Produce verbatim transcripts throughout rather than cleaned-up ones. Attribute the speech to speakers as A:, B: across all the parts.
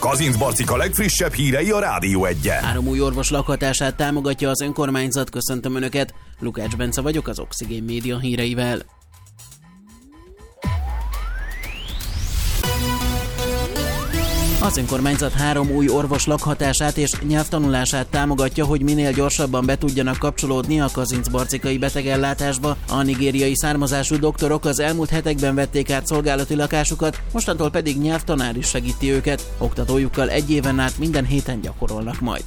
A: Kazincbarcika legfrissebb hírei a Rádió Egyen.
B: Három új orvos lakhatását támogatja az önkormányzat. Köszöntöm Önöket, Lukács Bence vagyok az Oxigén Média híreivel. Az önkormányzat három új orvos lakhatását és nyelvtanulását támogatja, hogy minél gyorsabban be tudjanak kapcsolódni a kazincbarcikai betegellátásba. A nigériai származású doktorok az elmúlt hetekben vették át szolgálati lakásukat, mostantól pedig nyelvtanár is segíti őket. Oktatójukkal egy éven át minden héten gyakorolnak majd.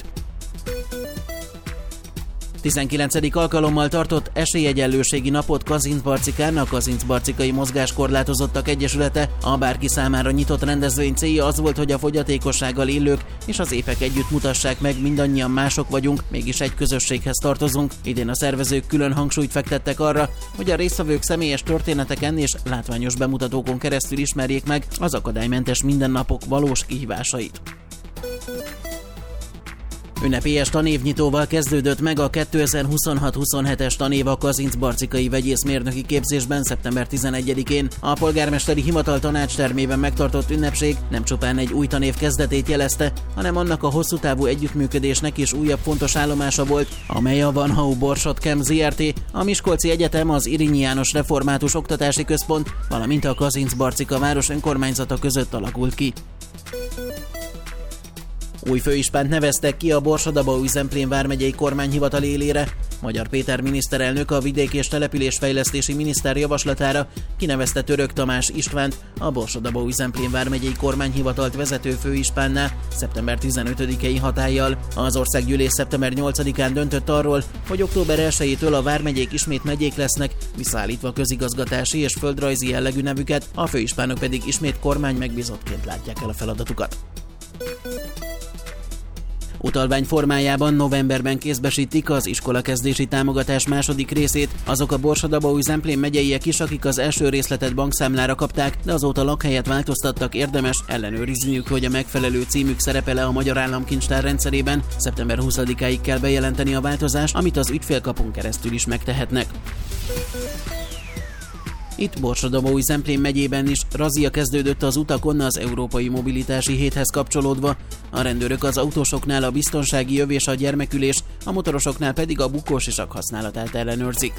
B: tizenkilencedik alkalommal tartott esélyegyenlőségi napot Kazincbarcikán a Kazincbarcikai Mozgáskorlátozottak Egyesülete. A bárki számára nyitott rendezvény célja az volt, hogy a fogyatékossággal élők és az épek együtt mutassák meg, mindannyian mások vagyunk, mégis egy közösséghez tartozunk. Idén a szervezők külön hangsúlyt fektettek arra, hogy a résztvevők személyes történeteken és látványos bemutatókon keresztül ismerjék meg az akadálymentes mindennapok valós kihívásait. Ünnepélyes tanévnyitóval kezdődött meg a kétezer-huszonhat huszonhetes tanév a Kazincbarcikai vegyészmérnöki képzésben szeptember tizenegyedikén. A polgármesteri hivatal tanácstermében megtartott ünnepség nem csupán egy új tanév kezdetét jelezte, hanem annak a hosszú távú együttműködésnek is újabb fontos állomása volt, amely a Van Hau Borsod Chem zé er té, a Miskolci Egyetem, az Irinyi János Református Oktatási Központ, valamint a Kazincbarcika város önkormányzata között alakult ki. Új főispánt neveztek ki a Borsod-Abaúj-Zemplén vármegyei kormányhivatal élére. Magyar Péter miniszterelnök a vidék- és településfejlesztési miniszter javaslatára kinevezte Török Tamás Istvánt a Borsod-Abaúj-Zemplén vármegyei kormányhivatalt vezető főispánná szeptember tizenötödikei hatállyal. Az országgyűlés szeptember nyolcadikán döntött arról, hogy október elsejétől a vármegyék ismét megyék lesznek, visszaállítva közigazgatási és földrajzi jellegű nevüket, a főispánok pedig ismét kormány megbízottként látják el a feladatukat. Utalvány formájában novemberben kézbesítik az iskolakezdési támogatás második részét. Azok a Borsod-Abaúj-Zemplén megyeiek is, akik az első részletet bankszámlára kapták, de azóta lakhelyet változtattak, érdemes ellenőrizniük, hogy a megfelelő címük szerepel-e a Magyar Államkincstár rendszerében. szeptember huszadikáig kell bejelenteni a változást, amit az ügyfélkapun keresztül is megtehetnek. Itt Borsod-Abaúj-Zemplén megyében is razzia kezdődött az utakon az Európai Mobilitási Héthez kapcsolódva. A rendőrök az autósoknál a biztonsági jöv és a gyermekülés, a motorosoknál pedig a bukós isak használatát ellenőrzik.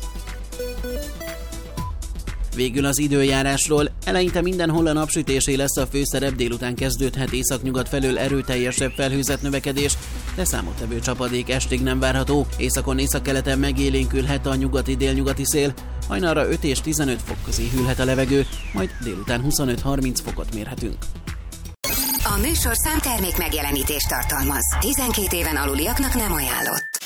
B: Végül az időjárásról. Eleinte mindenhol a napsütésé lesz a főszerep, délután kezdődhet északnyugat felől erőteljesebb felhőzet növekedés, de számottevő csapadék estig nem várható. Északon északkeleten megélénkülhet a nyugati-délnyugati szél, hajnalra öt és tizenöt fok közé hűlhet a levegő, majd délután huszonöt-harminc fokot mérhetünk.
C: A műsorszám termék megjelenítést tartalmaz. tizenkét éven aluliaknak nem ajánlott.